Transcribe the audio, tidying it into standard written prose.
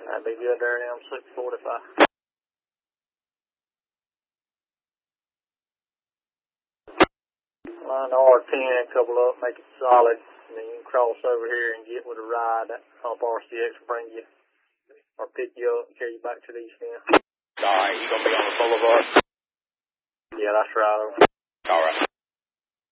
That'd be good there, M645. Line R10, couple up, make it solid, and then you can cross over here and get with a ride. Up RCX will bring you, or pick you up and carry you back to the East End. Alright, you gonna be on the boulevard? Yeah, that's right. Alright.